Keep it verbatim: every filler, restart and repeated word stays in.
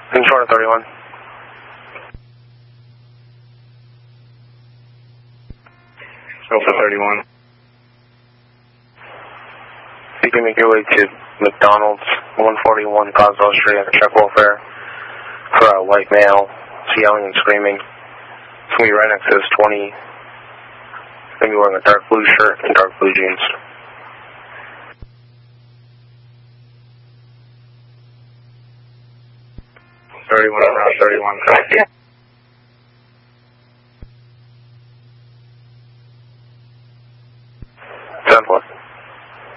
Control thirty-one. Alpha thirty-one. You can make your way to McDonald's, one forty-one Coswell Street, at check welfare for a white male. He's yelling and screaming. It's going to be right next to his twenty. He's going to be wearing a dark blue shirt and dark blue jeans. thirty-one, around thirty-one, correct?